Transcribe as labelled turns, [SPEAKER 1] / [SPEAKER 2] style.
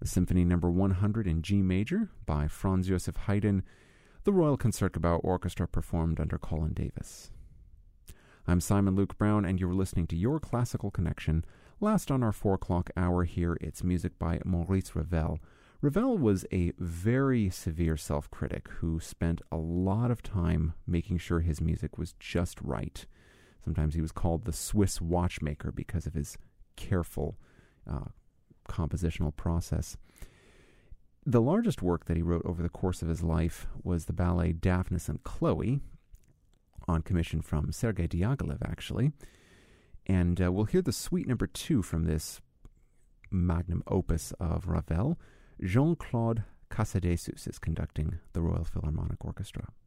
[SPEAKER 1] the Symphony No. 100 in G major by Franz Joseph Haydn, the Royal Concertgebouw Orchestra performed under Colin Davis. I'm Simon Luke Brown, and you're listening to Your Classical Connection. Last on our 4 o'clock hour here, it's music by Maurice Ravel. Ravel was a very severe self-critic who spent a lot of time making sure his music was just right. Sometimes he was called the Swiss watchmaker because of his careful compositional process. The largest work that he wrote over the course of his life was the ballet Daphnis and Chloe, on commission from Sergei Diaghilev, actually. And we'll hear the suite number 2 from this magnum opus of Ravel. Jean-Claude Casadesus is conducting the Royal Philharmonic Orchestra.